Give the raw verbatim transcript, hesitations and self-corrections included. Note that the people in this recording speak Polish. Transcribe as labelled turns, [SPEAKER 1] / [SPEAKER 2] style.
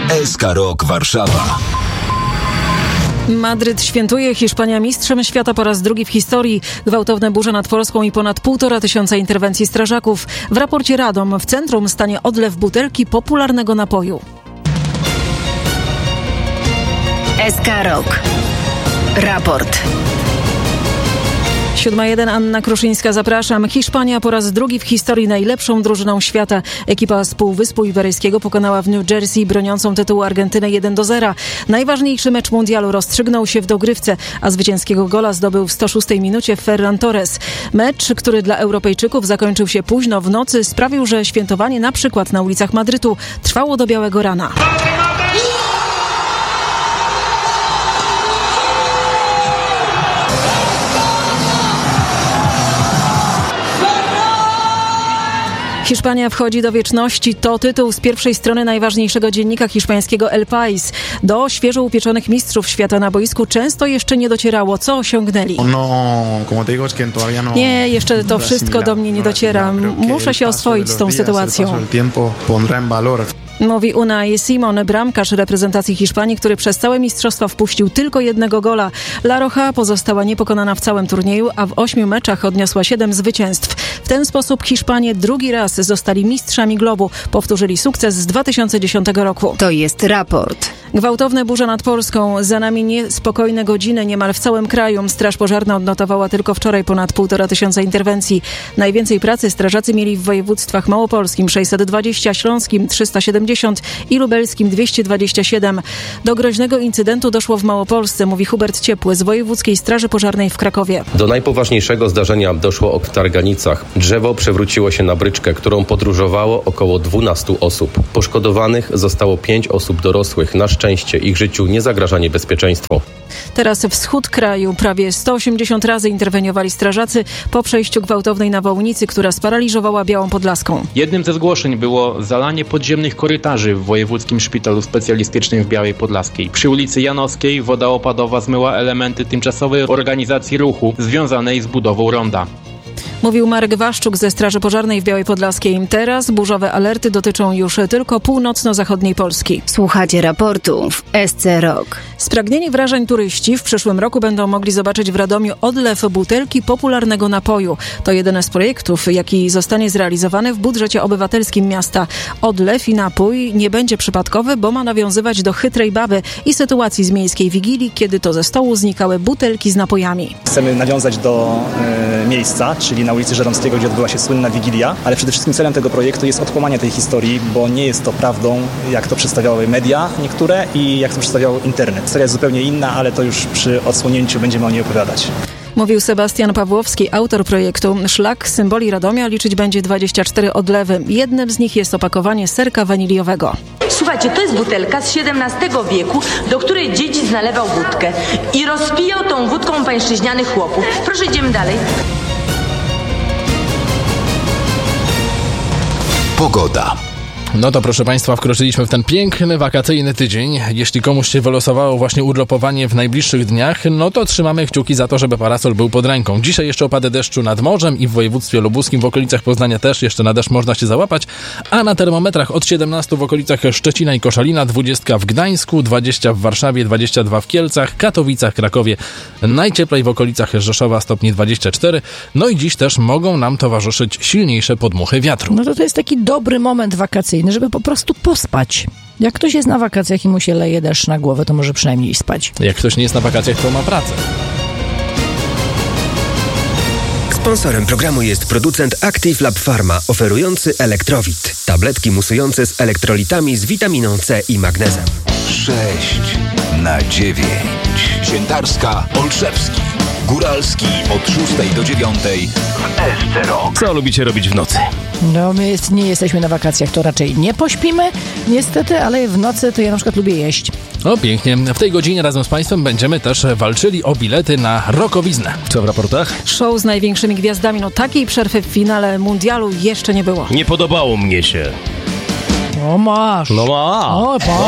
[SPEAKER 1] S K Rock Warszawa.
[SPEAKER 2] Madryt świętuje, Hiszpania mistrzem świata po raz drugi w historii. Gwałtowne burze nad Polską i ponad półtora tysiąca interwencji strażaków. W raporcie Radom w centrum stanie odlew butelki popularnego napoju.
[SPEAKER 3] S K Rock. Raport.
[SPEAKER 2] siódma jeden, Anna Kruszyńska, zapraszam. Hiszpania po raz drugi w historii najlepszą drużyną świata. Ekipa z Półwyspu Iberyjskiego pokonała w New Jersey broniącą tytułu Argentynę jeden do zera. Najważniejszy mecz mundialu rozstrzygnął się w dogrywce, a zwycięskiego gola zdobył w sto szóstej minucie Ferran Torres. Mecz, który dla Europejczyków zakończył się późno w nocy, sprawił, że świętowanie na przykład na ulicach Madrytu trwało do białego rana. Hiszpania wchodzi do wieczności. To tytuł z pierwszej strony najważniejszego dziennika hiszpańskiego El País. Do świeżo upieczonych mistrzów świata na boisku często jeszcze nie docierało, co osiągnęli. Nie, jeszcze to wszystko do mnie nie dociera. Muszę się oswoić z tą sytuacją. Mówi Unai Simon, bramkarz reprezentacji Hiszpanii, który przez całe mistrzostwa wpuścił tylko jednego gola. La Roja pozostała niepokonana w całym turnieju, a w ośmiu meczach odniosła siedem zwycięstw. W ten sposób Hiszpanie drugi raz zostali mistrzami globu. Powtórzyli sukces z dwa tysiące dziesiątego roku.
[SPEAKER 3] To jest raport.
[SPEAKER 2] Gwałtowne burze nad Polską. Za nami niespokojne godziny niemal w całym kraju. Straż Pożarna odnotowała tylko wczoraj ponad półtora tysiąca interwencji. Najwięcej pracy strażacy mieli w województwach małopolskim sześćset dwadzieścia, śląskim trzysta siedemdziesiąt i lubelskim dwieście dwadzieścia siedem. Do groźnego incydentu doszło w Małopolsce, mówi Hubert Ciepły z Wojewódzkiej Straży Pożarnej w Krakowie.
[SPEAKER 4] Do najpoważniejszego zdarzenia doszło w Targanicach. Drzewo przewróciło się na bryczkę, którą podróżowało około dwunastu osób. Poszkodowanych zostało pięć osób dorosłych. Na szczęście ich życiu nie zagraża niebezpieczeństwo.
[SPEAKER 2] Teraz wschód kraju. Prawie sto osiemdziesiąt razy interweniowali strażacy po przejściu gwałtownej nawałnicy, która sparaliżowała Białą Podlaską.
[SPEAKER 5] Jednym ze zgłoszeń było zalanie podziemnych korytarzy w Wojewódzkim Szpitalu Specjalistycznym w Białej Podlaskiej. Przy ulicy Janowskiej woda opadowa zmyła elementy tymczasowej organizacji ruchu związanej z budową ronda.
[SPEAKER 2] Mówił Marek Waszczuk ze Straży Pożarnej w Białej Podlaskiej. Teraz burzowe alerty dotyczą już tylko północno-zachodniej Polski.
[SPEAKER 3] Słuchacie raportu w S C Rock.
[SPEAKER 2] Spragnieni wrażeń turyści w przyszłym roku będą mogli zobaczyć w Radomiu odlew butelki popularnego napoju. To jeden z projektów, jaki zostanie zrealizowany w budżecie obywatelskim miasta. Odlew i napój nie będzie przypadkowy, bo ma nawiązywać do chytrej baby i sytuacji z miejskiej wigilii, kiedy to ze stołu znikały butelki z napojami.
[SPEAKER 6] Chcemy nawiązać do y, miejsca, czyli na ulicy Żeromskiego, gdzie odbyła się słynna Wigilia, ale przede wszystkim celem tego projektu jest odkłamanie tej historii, bo nie jest to prawdą, jak to przedstawiały media niektóre i jak to przedstawiał internet. Historia jest zupełnie inna, ale to już przy odsłonięciu będziemy o niej opowiadać.
[SPEAKER 2] Mówił Sebastian Pawłowski, autor projektu. Szlak symboli Radomia liczyć będzie dwadzieścia cztery odlewy. Jednym z nich jest opakowanie serka waniliowego.
[SPEAKER 7] Słuchajcie, to jest butelka z siedemnastego wieku, do której dziedzic nalewał wódkę i rozpijał tą wódką pańszczyźnianych chłopów. Proszę, idziemy dalej.
[SPEAKER 1] Pogoda.
[SPEAKER 8] No to proszę Państwa, wkroczyliśmy w ten piękny, wakacyjny tydzień. Jeśli komuś się wylosowało właśnie urlopowanie w najbliższych dniach, no to trzymamy kciuki za to, żeby parasol był pod ręką. Dzisiaj jeszcze opady deszczu nad morzem i w województwie lubuskim, w okolicach Poznania też jeszcze na deszcz można się załapać, a na termometrach od siedemnastu w okolicach Szczecina i Koszalina, dwadzieścia w Gdańsku, dwadzieścia w Warszawie, dwadzieścia dwa w Kielcach, Katowicach, Krakowie, najcieplej w okolicach Rzeszowa, stopni dwadzieścia cztery. No i dziś też mogą nam towarzyszyć silniejsze podmuchy wiatru.
[SPEAKER 9] No to to jest taki dobry moment wakacyjny, żeby po prostu pospać. Jak ktoś jest na wakacjach i mu się leje deszcz na głowę, to może przynajmniej spać.
[SPEAKER 8] Jak ktoś nie jest na wakacjach, to ma pracę.
[SPEAKER 10] Sponsorem programu jest producent Active Lab Pharma, oferujący Elektrowit. Tabletki musujące z elektrolitami z witaminą C i magnezem.
[SPEAKER 1] sześć na dziewięć. Świętarska, Olszewski, Góralski od szóstej do dziewiątej w S C Rock.
[SPEAKER 8] Co lubicie robić w nocy?
[SPEAKER 9] No my jest, nie jesteśmy na wakacjach, to raczej nie pośpimy, niestety, ale w nocy to ja na przykład lubię jeść.
[SPEAKER 8] O, pięknie. W tej godzinie razem z Państwem będziemy też walczyli o bilety na Rockowiznę. Co w raportach?
[SPEAKER 2] Show z największymi gwiazdami. No takiej przerwy w finale mundialu jeszcze nie było.
[SPEAKER 11] Nie podobało mnie się.
[SPEAKER 9] No masz.
[SPEAKER 11] No ma.
[SPEAKER 9] O, pa.